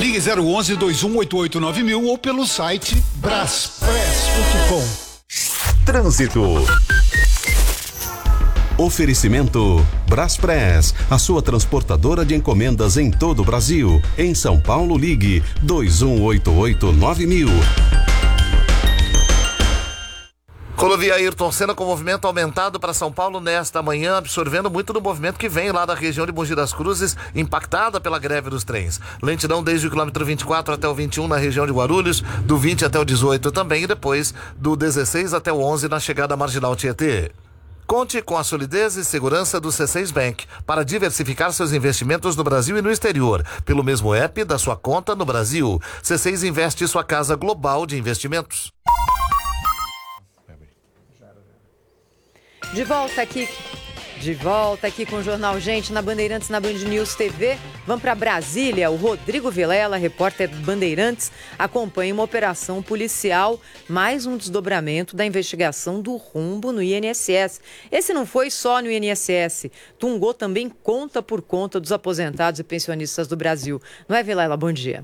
Ligue 011 2188 9000 ou pelo site braspress.com. Trânsito. Oferecimento Braspress, a sua transportadora de encomendas em todo o Brasil. Em São Paulo, ligue 2188 9000. Rodovia Ayrton Senna com movimento aumentado para São Paulo nesta manhã, absorvendo muito do movimento que vem lá da região de Mogi das Cruzes, impactada pela greve dos trens. Lentidão desde o quilômetro 24 até o 21 na região de Guarulhos, do 20 até o 18 também, e depois do 16 até o 11 na chegada à Marginal Tietê. Conte com a solidez e segurança do C6 Bank para diversificar seus investimentos no Brasil e no exterior, pelo mesmo app da sua conta no Brasil. C6 Investe, sua casa global de investimentos. De volta aqui com o Jornal Gente na Bandeirantes, na Band News TV. Vamos para Brasília. O Rodrigo Vilela, repórter Bandeirantes, acompanha uma operação policial, mais um desdobramento da investigação do rombo no INSS. Esse não foi só no INSS. Tungou também conta por conta dos aposentados e pensionistas do Brasil. Não é, Vilela? Bom dia.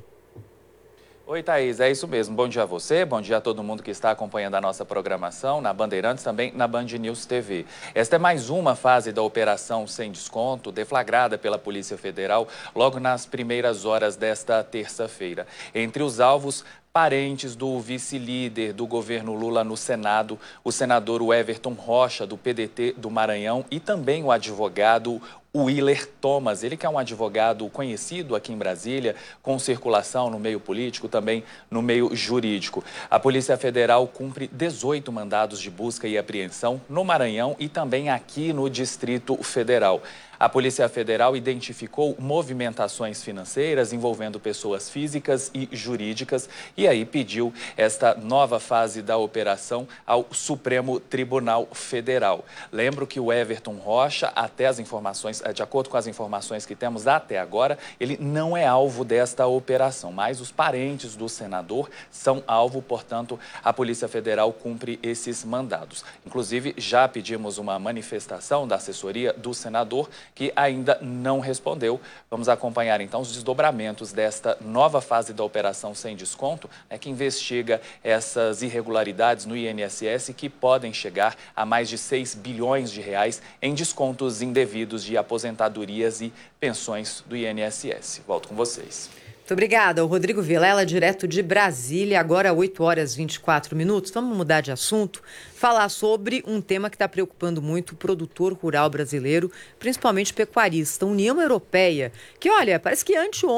Oi, Thaís, é isso mesmo. Bom dia a você, bom dia a todo mundo que está acompanhando a nossa programação na Bandeirantes, também na Band News TV. Esta é mais uma fase da Operação Sem Desconto, deflagrada pela Polícia Federal logo nas primeiras horas desta terça-feira. Entre os alvos, parentes do vice-líder do governo Lula no Senado, o senador Everton Rocha, do PDT do Maranhão, e também o advogado Willer Thomas, ele que é um advogado conhecido aqui em Brasília, com circulação no meio político, também no meio jurídico. A Polícia Federal cumpre 18 mandados de busca e apreensão no Maranhão e também aqui no Distrito Federal. A Polícia Federal identificou movimentações financeiras envolvendo pessoas físicas e jurídicas e aí pediu esta nova fase da operação ao Supremo Tribunal Federal. Lembro que o Everton Rocha, de acordo com as informações que temos até agora, ele não é alvo desta operação, mas os parentes do senador são alvo, portanto, a Polícia Federal cumpre esses mandados. Inclusive, já pedimos uma manifestação da assessoria do senador, que ainda não respondeu. Vamos acompanhar então os desdobramentos desta nova fase da Operação Sem Desconto, que investiga essas irregularidades no INSS que podem chegar a mais de 6 bilhões de reais em descontos indevidos de aposentadorias e pensões do INSS. Volto com vocês. Muito obrigada. O Rodrigo Vilela, direto de Brasília, agora 8h24. Vamos mudar de assunto, falar sobre um tema que está preocupando muito o produtor rural brasileiro, principalmente pecuarista. A União Europeia, que, olha, parece que anteontem